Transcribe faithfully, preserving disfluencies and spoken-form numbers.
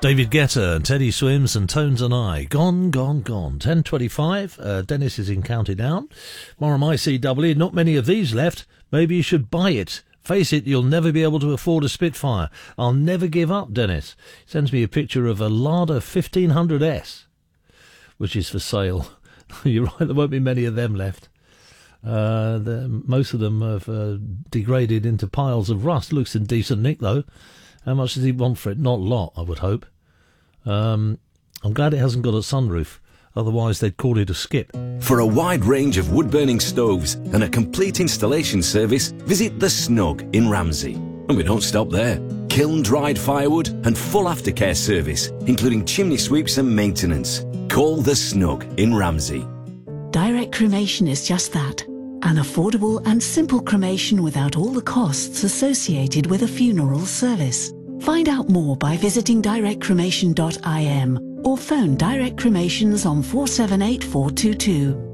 David Guetta and Teddy Swims and Tones and I. Gone, gone, gone. ten twenty-five. Uh, Dennis is in County Down. Moram I C W. Not many of these left. Maybe you should buy it. Face it, you'll never be able to afford a Spitfire. I'll never give up, Dennis. Sends me a picture of a Lada fifteen hundred S, which is for sale. You're right, there won't be many of them left. Uh, most of them have uh, degraded into piles of rust. Looks in decent nick, though. How much does he want for it? Not a lot, I would hope. Um, I'm glad it hasn't got a sunroof. Otherwise, they'd call it a skip. For a wide range of wood-burning stoves and a complete installation service, visit The Snug in Ramsey. And we don't stop there. Kiln-dried firewood and full aftercare service, including chimney sweeps and maintenance. Call The Snug in Ramsey. Direct cremation is just that. An affordable and simple cremation without all the costs associated with a funeral service. Find out more by visiting direct cremation dot I M or phone Direct Cremations on four seven eight four two two.